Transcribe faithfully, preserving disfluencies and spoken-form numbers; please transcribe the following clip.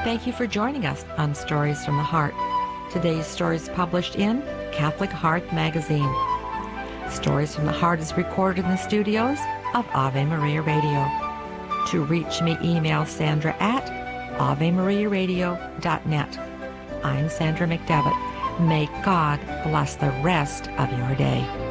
Thank you for joining us on Stories from the Heart. Today's story is published in Catholic Heart magazine. Stories from the Heart is recorded in the studios of Ave Maria Radio. To reach me, email Sandra at ave maria radio dot net. I'm Sandra McDevitt. May God bless the rest of your day.